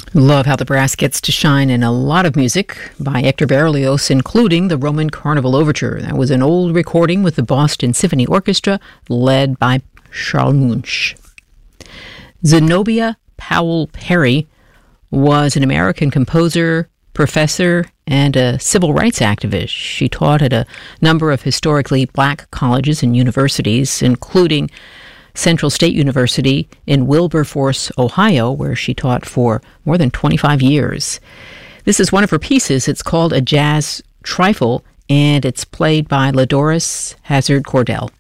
Love how the brass gets to shine in a lot of music by Hector Berlioz, including the Roman Carnival Overture. That was an old recording with the Boston Symphony Orchestra, led by Charles Munch. Zenobia Powell Perry was an American composer, professor, and a civil rights activist. She taught at a number of historically black colleges and universities, including Central State University in Wilberforce, Ohio, where she taught for more than 25 years. This is one of her pieces. It's called A Jazz Trifle, and it's played by Ladoris Hazard Cordell.